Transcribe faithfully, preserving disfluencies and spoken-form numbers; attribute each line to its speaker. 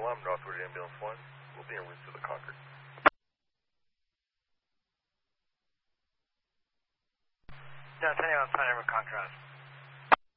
Speaker 1: L M, Northward Ambulance one. We'll be en route to the Concord.
Speaker 2: Yeah, ten A M, Pine River Contrast.